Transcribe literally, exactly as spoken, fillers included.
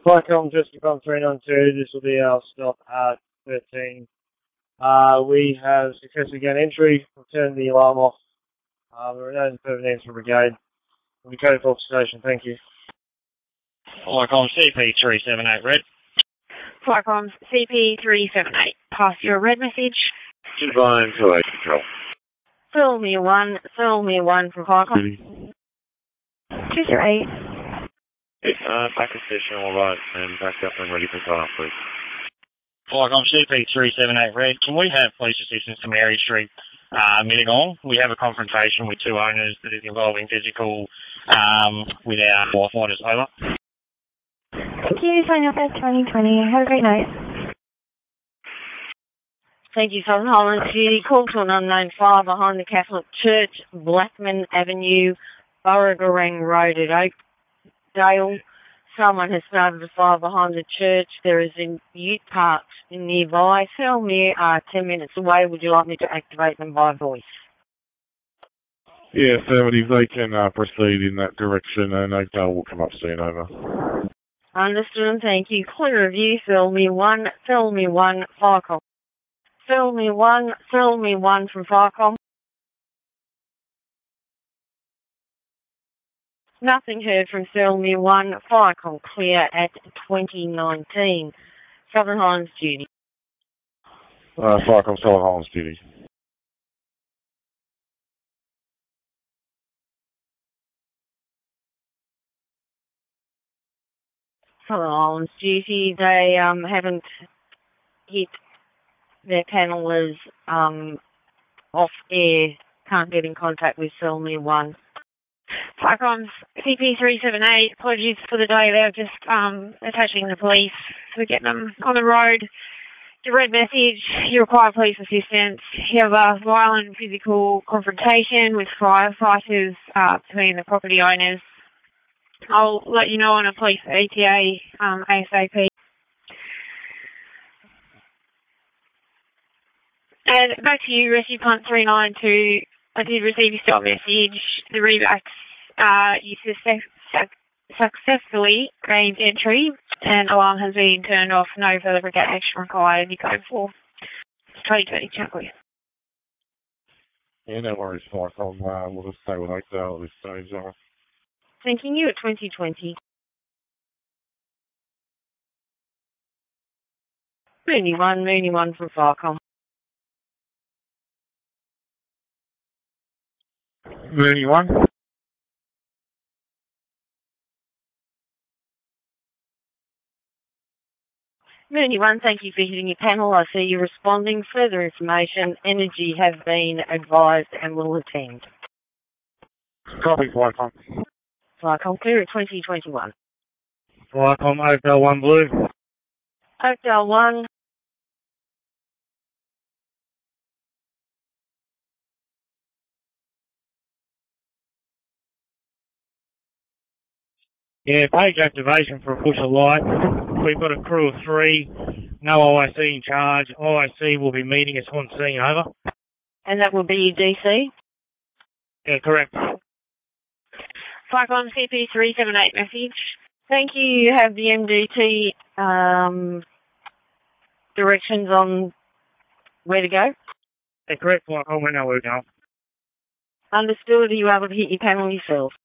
Flycom Jessica Pump three nine two, this will be our stop at thirteen. Uh, we have successfully gained entry, returned the alarm off. Uh, there are no further needs for brigade. We'll be coded for station, thank you. Flycom C P three seven eight, red. Flycom C P three seven eight, pass your red message. Divine to eight control. Fill me one, fill me one from Flycom. two zero eight. Uh, back to station, all right, and back up and ready for car, please. Flycom C P three seven eight, red. Can we have police assistance to Mary Street, uh, Mittagong? We have a confrontation with two owners that is involving physical, um, with our firefighters. Over. Thank you, sign up at twenty twenty. Have a great night. Thank you, Southern Highlands Duty. Call to an unknown fire behind the Catholic Church, Blackman Avenue, Burragorang Road at Oakdale. Someone has started a fire behind the church. There is a ute parked nearby. Tell me, uh, ten minutes away. Would you like me to activate them by voice? Yeah, affirmative. They can uh, proceed in that direction and Oakdale will come up soon, over. Understood and thank you. Clear of you. Fill me one, fill me one, Firecom. Fill me one, fill me one from Firecom. Nothing heard from Fill Me one, Firecom clear at twenty nineteen. Southern Highlands Duty. Uh, Firecom Southern Highlands Duty. Southern Highlands Duty. They um, haven't hit their panel as um, off air. Can't get in contact with Fill Me one. Flycom C P three seven eight, apologies for the delay. They're just um, attaching the police. We're getting them on the road. The red message, you require police assistance. You have a violent physical confrontation with firefighters uh, between the property owners. I'll let you know on a police E T A um, ASAP. And back to you, Rescue Punt three nine two. I did receive your stop message. The rebacks, uh, you success, successfully gained entry and alarm has been turned off. No further brigade action required. You go for twenty twenty, check with. Yeah, no worries, Firecom. Uh, we'll just stay with Oakdale at this stage, over. Thanking you at twenty twenty. Mooney one, Mooney one from Firecom. Mooney one. Mooney one, thank you for hitting your panel. I see you responding. Further information, Energy have been advised and will attend. Copy, Firecom. Firecom clear at twenty twenty-one. Flycom Oakdale one blue. Oakdale one. Yeah, page activation for a push of light. We've got a crew of three. No O I C in charge. O I C will be meeting us on scene, over. And that will be D C? Yeah, correct. Flycom C P three seven eight message. Thank you. You have the M D T um, directions on where to go? Yeah, correct, Flycom. We know where we're going. Understood. Are you able to hit your panel yourself?